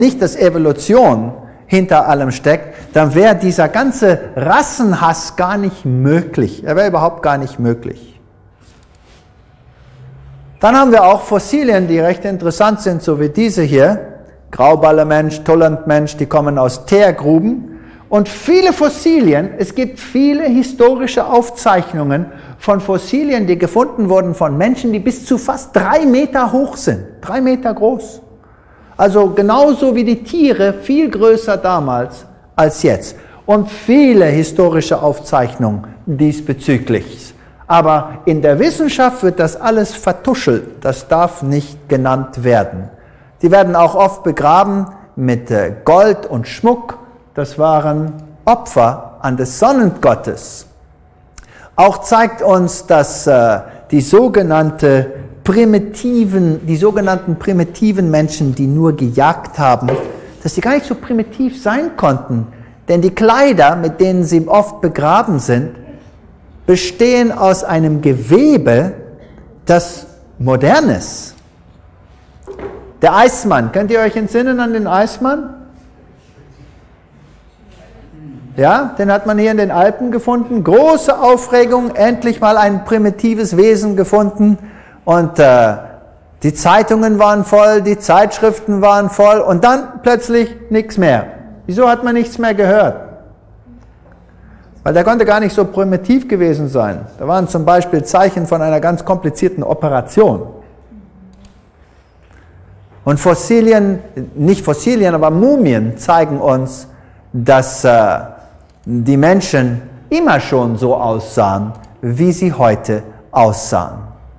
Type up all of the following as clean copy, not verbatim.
nicht, dass Evolution hinter allem steckt, dann wäre dieser ganze Rassenhass gar nicht möglich. Er wäre überhaupt gar nicht möglich. Dann haben wir auch Fossilien, die recht interessant sind, so wie diese hier. Grauballermensch, Tullandmensch, die kommen aus Teergruben. Und viele Fossilien, es gibt viele historische Aufzeichnungen von Fossilien, die gefunden wurden von Menschen, die bis zu fast 3 Meter hoch sind, 3 Meter groß. Also genauso wie die Tiere, viel größer damals als jetzt. Und viele historische Aufzeichnungen diesbezüglich. Aber in der Wissenschaft wird das alles vertuschelt, das darf nicht genannt werden. Die werden auch oft begraben mit Gold und Schmuck. Das waren Opfer an des Sonnengottes. Auch zeigt uns, dass die sogenannten primitiven Menschen, die nur gejagt haben, dass die gar nicht so primitiv sein konnten. Denn die Kleider, mit denen sie oft begraben sind, bestehen aus einem Gewebe, das modern ist. Der Eismann, könnt ihr euch entsinnen an den Eismann? Ja, den hat man hier in den Alpen gefunden. Große Aufregung, endlich mal ein primitives Wesen gefunden. Und die Zeitungen waren voll, die Zeitschriften waren voll und dann plötzlich nichts mehr. Wieso hat man nichts mehr gehört? Weil der konnte gar nicht so primitiv gewesen sein. Da waren zum Beispiel Zeichen von einer ganz komplizierten Operation. Und Fossilien, nicht Fossilien, aber Mumien zeigen uns, dass die Menschen immer schon so aussahen, wie sie heute aussahen.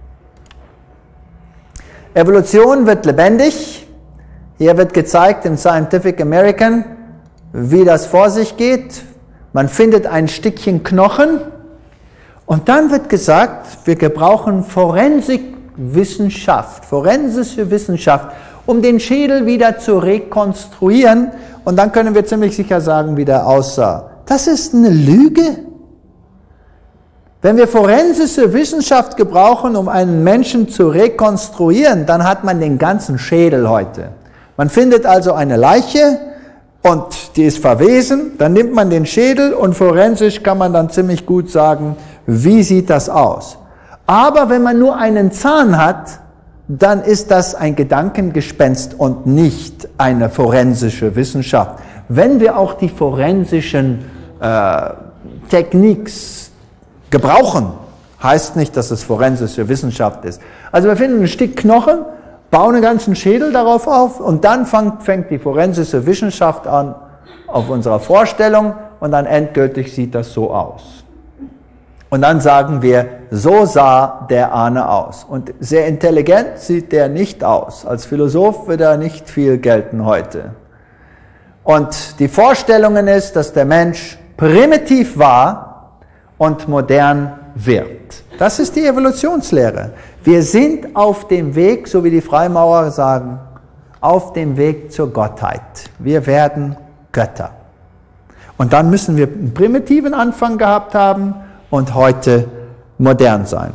Evolution wird lebendig. Hier wird gezeigt im Scientific American, wie das vor sich geht. Man findet ein Stückchen Knochen und dann wird gesagt, wir gebrauchen forensische Wissenschaft, um den Schädel wieder zu rekonstruieren und dann können wir ziemlich sicher sagen, wie der aussah. Das ist eine Lüge. Wenn wir forensische Wissenschaft gebrauchen, um einen Menschen zu rekonstruieren, dann hat man den ganzen Schädel heute. Man findet also eine Leiche und die ist verwesen, dann nimmt man den Schädel und forensisch kann man dann ziemlich gut sagen, wie sieht das aus. Aber wenn man nur einen Zahn hat, dann ist das ein Gedankengespenst und nicht eine forensische Wissenschaft. Wenn wir auch die forensischen Techniks gebrauchen, heißt nicht, dass es forensische Wissenschaft ist. Also wir finden ein Stück Knochen, bauen einen ganzen Schädel darauf auf und dann fängt die forensische Wissenschaft an auf unserer Vorstellung und dann endgültig sieht das so aus. Und dann sagen wir, so sah der Ahne aus. Und sehr intelligent sieht der nicht aus. Als Philosoph wird er nicht viel gelten heute. Und die Vorstellung ist, dass der Mensch primitiv war und modern wird. Das ist die Evolutionslehre. Wir sind auf dem Weg, so wie die Freimaurer sagen, auf dem Weg zur Gottheit. Wir werden Götter. Und dann müssen wir einen primitiven Anfang gehabt haben und heute modern sein.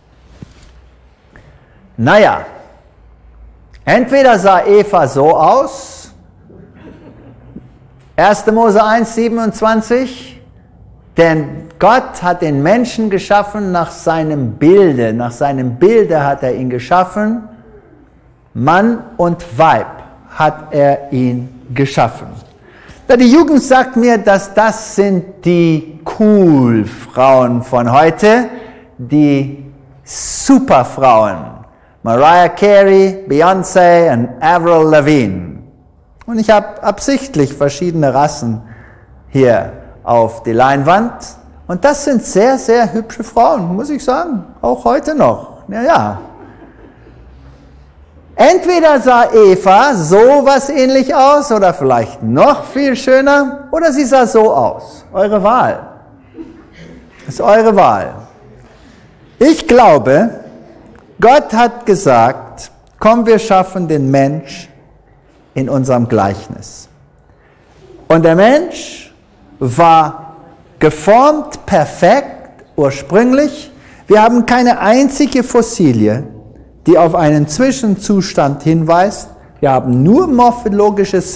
Naja, entweder sah Eva so aus, 1. Mose 1, 27, denn Gott hat den Menschen geschaffen nach seinem Bilde. Nach seinem Bilde hat er ihn geschaffen. Mann und Weib hat er ihn geschaffen. Die Jugend sagt mir, dass das sind die Cool-Frauen von heute, die Superfrauen. Mariah Carey, Beyoncé und Avril Lavigne. Und ich habe absichtlich verschiedene Rassen hier auf die Leinwand. Und das sind sehr, sehr hübsche Frauen, muss ich sagen. Auch heute noch. Ja. Entweder sah Eva so was ähnlich aus oder vielleicht noch viel schöner oder sie sah so aus. Eure Wahl. Das ist eure Wahl. Ich glaube, Gott hat gesagt, komm, wir schaffen den Mensch in unserem Gleichnis. Und der Mensch war geformt, perfekt, ursprünglich. Wir haben keine einzige Fossilie, die auf einen Zwischenzustand hinweist, Wir haben nur morphologisches